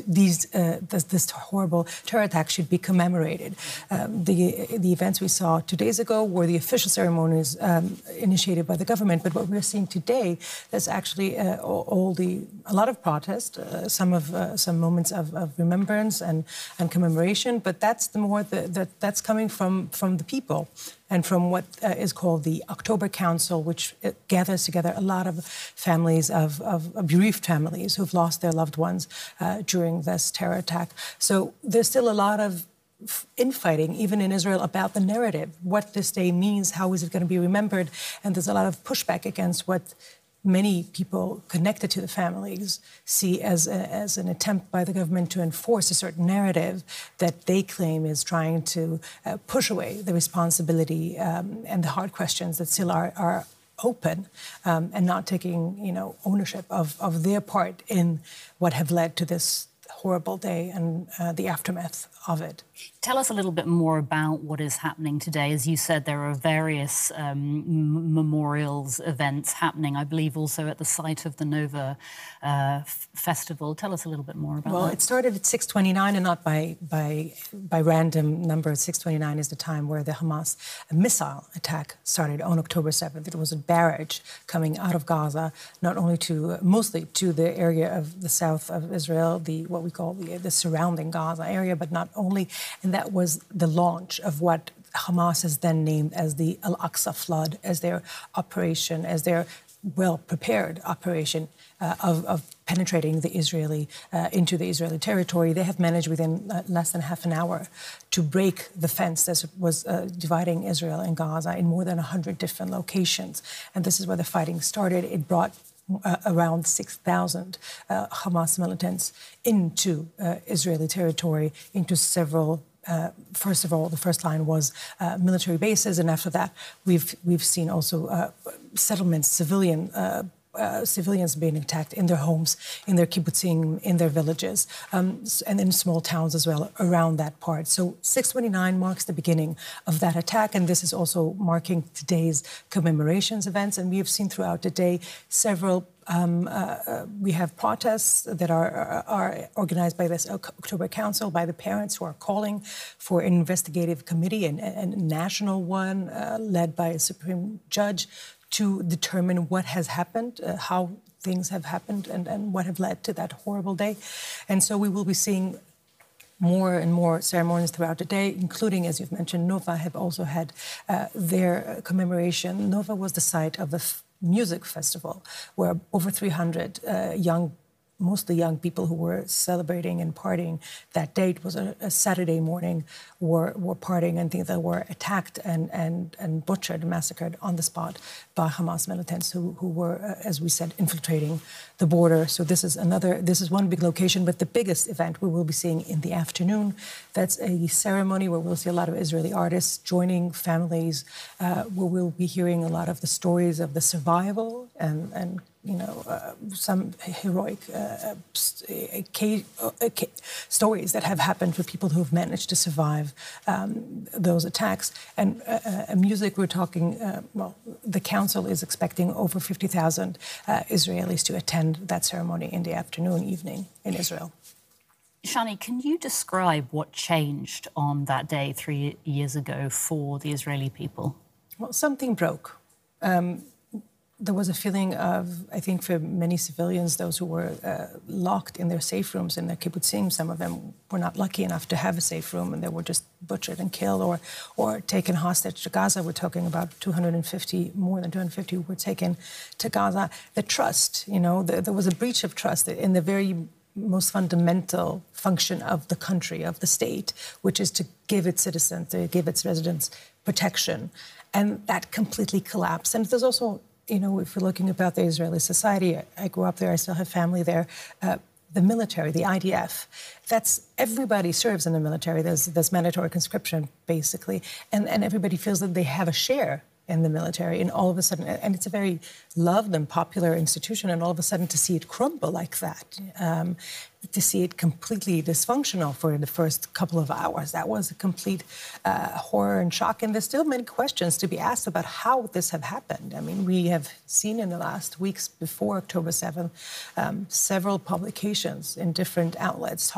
this horrible terror attack should be commemorated. The events we saw 2 days ago were the official ceremonies initiated by the government, but what we're seeing today, there's actually a lot of protest, some moments of remembrance and commemoration, but that's that's coming from the people and from what is called the October Council, which gathers together a lot of families of bereaved families who've lost their loved ones during this terror attack. So there's still a lot of infighting, even in Israel, about the narrative, what this day means, how is it going to be remembered, and there's a lot of pushback against what many people connected to the families see as an attempt by the government to enforce a certain narrative that they claim is trying to push away the responsibility and the hard questions that still are open and not taking, ownership of their part in what have led to this horrible day and the aftermath of it. Tell us a little bit more about what is happening today. As you said, there are various memorials, events happening, I believe also at the site of the Nova Festival. Tell us a little bit more about that. Well, it started at 6:29 and not by random number. 6:29 is the time where the Hamas missile attack started on October 7th. It was a barrage coming out of Gaza, not only mostly to the area of the south of Israel, what we call the surrounding Gaza area, but not only. And that was the launch of what Hamas has then named as the Al-Aqsa Flood, as their operation, as their well-prepared operation of penetrating into the Israeli territory. They have managed within less than half an hour to break the fence that was dividing Israel and Gaza in more than 100 different locations. And this is where the fighting started. It brought around 6,000 Hamas militants into Israeli territory, into several. First of all, the first line was military bases, and after that, we've seen also settlements, civilians being attacked in their homes, in their kibbutzim, in their villages, and in small towns as well around that part. So 6/29 marks the beginning of that attack, and this is also marking today's commemorations events. And we have seen throughout the day several. We have protests that are organized by this October Council, by the parents who are calling for an investigative committee, and a national one led by a Supreme Judge to determine what has happened, how things have happened, and what have led to that horrible day. And so we will be seeing more and more ceremonies throughout the day, including, as you've mentioned, Nova have also had their commemoration. Nova was the site of the music festival where over 300 mostly young people who were celebrating and partying that day. It was a Saturday morning, were partying, and things that were attacked and butchered, massacred on the spot by Hamas militants who were, as we said, infiltrating the border. So this is one big location, but the biggest event we will be seeing in the afternoon. That's a ceremony where we'll see a lot of Israeli artists joining families, where we'll be hearing a lot of the stories of the survival and some heroic stories that have happened for people who have managed to survive those attacks. And music, we're talking, the council is expecting over 50,000 Israelis to attend that ceremony in the afternoon, evening in Israel. Shani, can you describe what changed on that day 3 years ago for the Israeli people? Well, something broke. There was a feeling of, I think, for many civilians, those who were locked in their safe rooms in their kibbutzim, some of them were not lucky enough to have a safe room, and they were just butchered and killed or taken hostage to Gaza. We're talking about more than 250 who were taken to Gaza. The trust, there was a breach of trust in the very most fundamental function of the country, of the state, which is to give its citizens, to give its residents protection. And that completely collapsed. And there's also, if we're looking about the Israeli society, I grew up there, I still have family there, the military, the IDF, everybody serves in the military. There's mandatory conscription, basically, and everybody feels that they have a share in the military, and all of a sudden, and it's a very loved and popular institution, and all of a sudden to see it crumble like that, to see it completely dysfunctional for the first couple of hours, that was a complete horror and shock. And there's still many questions to be asked about how this have happened. I mean, we have seen in the last weeks before October 7th, several publications in different outlets